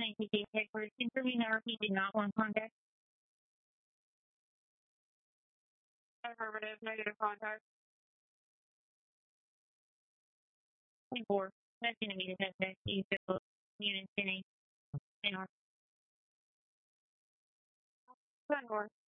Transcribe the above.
ATK headquarters. Confirming the RP did not want contact. Affirmative, negative contact. 24. That's going to be the suspect. Unit 10A. 10R. 10 4.